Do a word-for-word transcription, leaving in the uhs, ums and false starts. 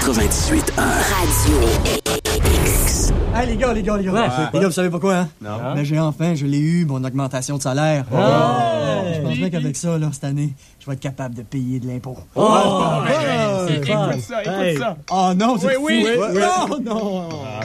quatre-vingt-dix-huit un. Radio X. Hey, les gars, les gars, les gars. Ouais, les gars, vous savez pourquoi, hein? Non. Mais j'ai enfin, je l'ai eu, mon augmentation de salaire. Oh. Euh, je pense bien qu'avec ça, là, cette année, je vais être capable de payer de l'impôt. Oh! Oh, c'est Écoute ça, écoute Hey. ça. oh non, c'est Oui, oui. fou. Oui, oui. Non, non.